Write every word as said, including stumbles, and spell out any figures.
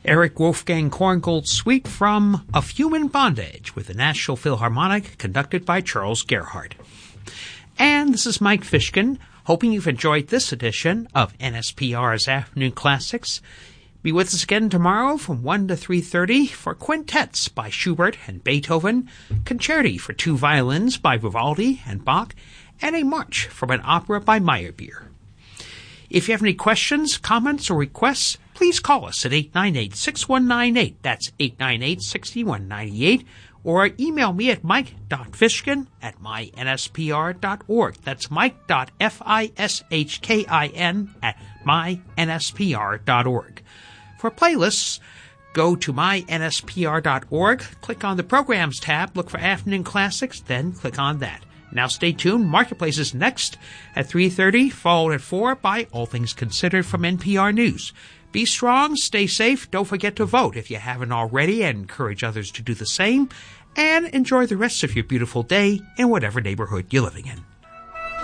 Eric Wolfgang Korngold Suite from Of Human Bondage with the Nashville Philharmonic, conducted by Charles Gerhardt. And this is Mike Fishkin, hoping you've enjoyed this edition of N S P R's Afternoon Classics. Be with us again tomorrow from one to three thirty for quintets by Schubert and Beethoven, concerti for two violins by Vivaldi and Bach, and a march from an opera by Meyerbeer. If you have any questions, comments, or requests, please call us at eight nine eight, six one nine eight. That's eight nine eight, six one nine eight. Or email me at mike dot fishkin at my n s p r dot org. That's mike dot fishkin at my n s p r dot org. For playlists, go to my n s p r dot org, click on the Programs tab, look for Afternoon Classics, then click on that. Now stay tuned. Marketplace is next at three thirty, followed at four by All Things Considered from N P R News. Be strong, stay safe, don't forget to vote if you haven't already, and encourage others to do the same, and enjoy the rest of your beautiful day in whatever neighborhood you're living in.